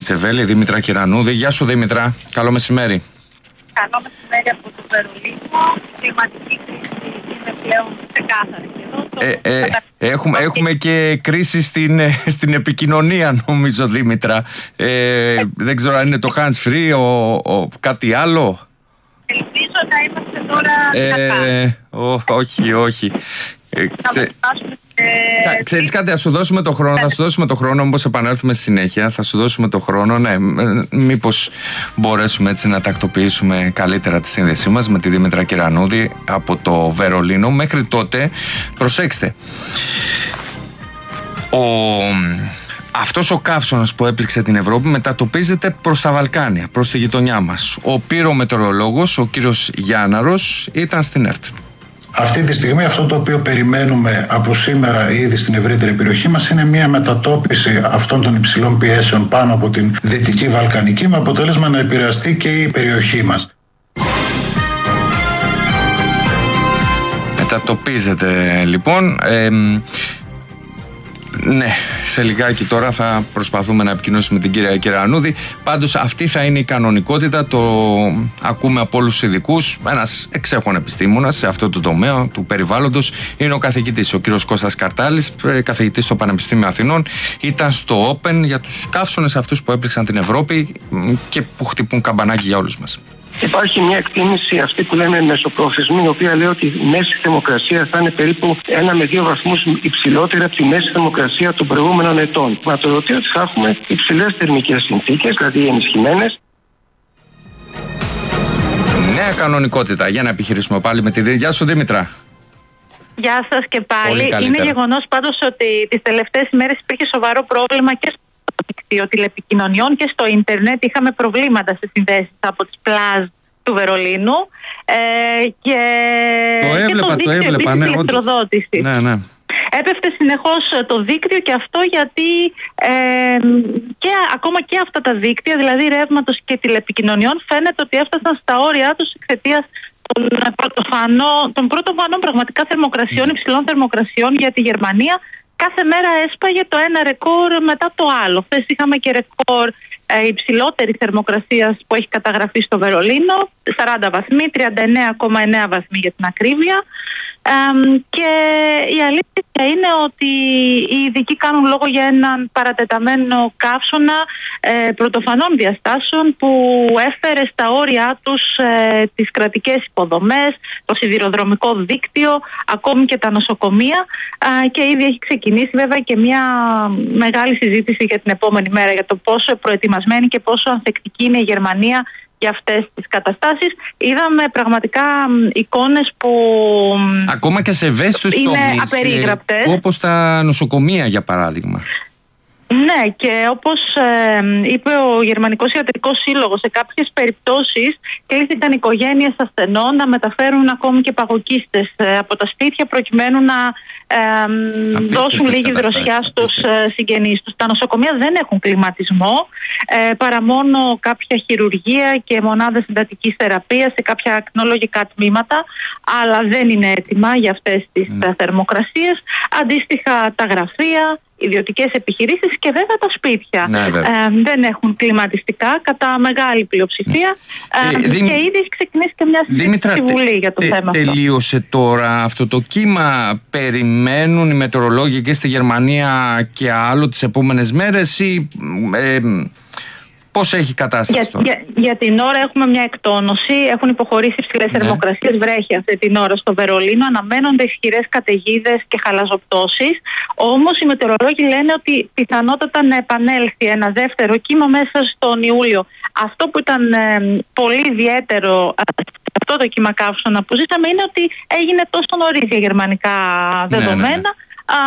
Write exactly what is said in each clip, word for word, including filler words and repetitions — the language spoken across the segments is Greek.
Deutsche Welle, Δήμητρα Κυρανούδη. Γεια σου Δήμητρα, καλό μεσημέρι. Καλό μεσημέρι από το Βερολίνο. Η κλιματική κρίση είναι πλέον ξεκάθαρη. Ε, ε, έχουμε, έχουμε και κρίση στην, στην επικοινωνία, νομίζω, Δήμητρα. Ε, δεν ξέρω αν είναι το hands free, ο, ο, κάτι άλλο. Ελπίζω να είμαστε τώρα ε, ό, όχι, όχι. Ε, ξε... Ε, Ξέρεις κάτι, θα σου δώσουμε το χρόνο, θα σου δώσουμε το χρόνο, μήπως επανέλθουμε στη συνέχεια, θα σου δώσουμε το χρόνο, ναι, μήπως μπορέσουμε έτσι να τακτοποιήσουμε καλύτερα τη σύνδεσή μας με τη Δήμητρα Κυρανούδη από το Βερολίνο. Μέχρι τότε, προσέξτε, ο... αυτός ο καύσωνας που έπληξε την Ευρώπη μετατοπίζεται προς τα Βαλκάνια, προς τη γειτονιά μας. Ο πυρομετεωρολόγος, ο κύριος Γιάνναρος, ήταν στην ΕΡΤ. Αυτή τη στιγμή αυτό το οποίο περιμένουμε από σήμερα ήδη στην ευρύτερη περιοχή μας είναι μια μετατόπιση αυτών των υψηλών πιέσεων πάνω από την Δυτική Βαλκανική, με αποτέλεσμα να επηρεαστεί και η περιοχή μας. Μετατοπίζεται λοιπόν. Ε, ναι, σε λιγάκι τώρα θα προσπαθούμε να επικοινωνήσουμε με την κυρία Κυρανούδη. Πάντως αυτή θα είναι η κανονικότητα, το ακούμε από όλους τους ειδικούς. Ένας εξέχων επιστήμονας σε αυτό το τομέα του περιβάλλοντος είναι ο καθηγητής, ο κύριος Κώστας Καρτάλης, καθηγητής στο Πανεπιστήμιο Αθηνών. Ήταν στο Open για τους καύσωνες αυτούς που έπληξαν την Ευρώπη και που χτυπούν καμπανάκι για όλους μας. Υπάρχει μια εκτίμηση, αυτή που λέμε μεσοπρόθεσμη, η οποία λέει ότι η μέση θερμοκρασία θα είναι περίπου ένα με δύο βαθμούς υψηλότερη από τη μέση θερμοκρασία των προηγούμενων ετών. Μα το ρωτήσω ότι θα έχουμε υψηλές θερμικές συνθήκες, δηλαδή ενισχυμένες. Νέα κανονικότητα. Για να επιχειρήσουμε πάλι με τη Δήμητρα. Γεια σου Δήμητρα. Γεια σας και πάλι. Είναι γεγονός πάντως ότι τις τελευταίες ημέρες υπήρχε σοβαρό πρόβλημα και στο δίκτυο τηλεπικοινωνιών και στο ίντερνετ. Είχαμε προβλήματα στις συνδέσεις από τις πλάζ του Βερολίνου ε, και, το έβλεπα, και το δίκτυο το έβλεπα, ναι, ηλεκτροδότησης. Ναι, ναι. Έπεφτε συνεχώς το δίκτυο και αυτό γιατί ε, και ακόμα και αυτά τα δίκτυα, δηλαδή ρεύματος και τηλεπικοινωνιών, φαίνεται ότι έφτασαν στα όρια τους εξαιτίας των πρωτοφανών, των πρωτοφανών πραγματικά θερμοκρασιών, υψηλών θερμοκρασιών για τη Γερμανία. Κάθε μέρα έσπαγε το ένα ρεκόρ μετά το άλλο. Χθες είχαμε και ρεκόρ ε, υψηλότερη θερμοκρασίας που έχει καταγραφεί στο Βερολίνο, σαράντα βαθμοί, τριάντα εννέα κόμμα εννέα βαθμοί για την ακρίβεια. Ε, και η αλήθεια είναι ότι οι ειδικοί κάνουν λόγο για έναν παρατεταμένο καύσωνα ε, πρωτοφανών διαστάσεων που έφερε στα όρια τους ε, τις κρατικές υποδομές, το σιδηροδρομικό δίκτυο, ακόμη και τα νοσοκομεία ε, και ήδη έχει ξεκινήσει βέβαια και μια μεγάλη συζήτηση για την επόμενη μέρα για το πόσο προετοιμασμένη και πόσο ανθεκτική είναι η Γερμανία για αυτές τις καταστάσεις. Είδαμε πραγματικά εικόνες που ακόμα και σε ευαίσθητους τομείς, απερίγραπτες, όπως τα νοσοκομεία για παράδειγμα. Ναι, και όπως ε, είπε ο Γερμανικός Ιατρικός Σύλλογος, σε κάποιες περιπτώσεις κλήθηκαν οικογένειες ασθενών να μεταφέρουν ακόμη και παγοκίστες ε, από τα σπίτια προκειμένου να ε, δώσουν λίγη δροσιά στους ε, συγγενείς τους. Τα νοσοκομεία δεν έχουν κλιματισμό, ε, παρά μόνο κάποια χειρουργεία και μονάδες εντατικής θεραπείας σε κάποια ακτινολογικά τμήματα, αλλά δεν είναι έτοιμα για αυτές τις mm. θερμοκρασίες. Αντίστοιχα τα γραφεία, ιδιωτικές επιχειρήσεις και βέβαια τα σπίτια ναι, ε, δεν έχουν κλιματιστικά κατά μεγάλη πλειοψηφία ε, ε, Δήμη... και ήδη έχει ξεκινήσει και μια συζήτηση στη Βουλή για το τε, θέμα αυτό. Τελείωσε τώρα αυτό το κύμα? Περιμένουν οι μετεωρολόγοι και στη Γερμανία και άλλο τις επόμενες μέρες ή ε, πώς έχει κατάσταση για, τώρα? Για, για την ώρα έχουμε μια εκτόνωση. Έχουν υποχωρήσει υψηλές ναι. θερμοκρασίες. Βρέχει αυτή την ώρα στο Βερολίνο. Αναμένονται ισχυρές καταιγίδες και χαλαζοπτώσεις. Όμως οι μετεωρολόγοι λένε ότι πιθανότατα να επανέλθει ένα δεύτερο κύμα μέσα στον Ιούλιο. Αυτό που ήταν ε, πολύ ιδιαίτερο σε αυτό το κύμα καύσωνα που ζήσαμε είναι ότι έγινε τόσο νωρίς για γερμανικά δεδομένα. Ναι, ναι, ναι.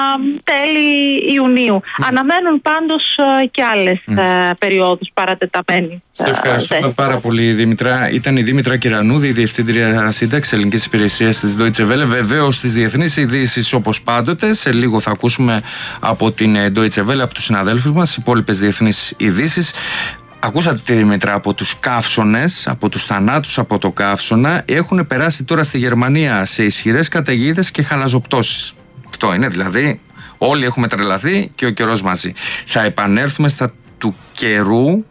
τέλη Ιουνίου. Mm. Αναμένουν πάντως uh, και άλλες mm. uh, περιόδους παρατεταμένοι. Σε ευχαριστούμε uh, πάρα πολύ, Δήμητρα. Ήταν η Δήμητρα Κυρανούδη, η Διευθύντρια Σύνταξης Ελληνικής Υπηρεσίας της Deutsche Welle. Βεβαίως στις διεθνείς ειδήσεις όπως πάντοτε. Σε λίγο θα ακούσουμε από την Deutsche Welle, από τους συναδέλφους μας, υπόλοιπες διεθνείς ειδήσεις. Ακούσατε τη Δήμητρα, από τους καύσωνες, από τους θανάτους από το καύσωνα, έχουν περάσει τώρα στη Γερμανία σε ισχυρές καταιγίδες και χαλαζοπτώσεις. Αυτό είναι δηλαδή, όλοι έχουμε τρελαθεί και ο καιρός μαζί. Θα επανέλθουμε στα του καιρού